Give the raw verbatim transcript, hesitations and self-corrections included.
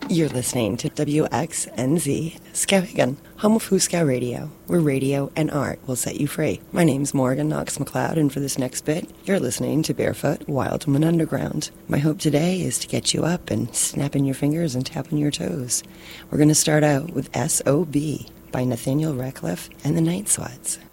You're listening to W X N Z Skowhegan, home of Fooskow Radio, where radio and art will set you free. My name's Morgan Knox McLeod, and for this next bit, you're listening to Barefoot Wildman Underground. My hope today is to get you up and snapping your fingers and tapping your toes. We're going to start out with S O B by Nathaniel Ratcliffe and the Night Sweats.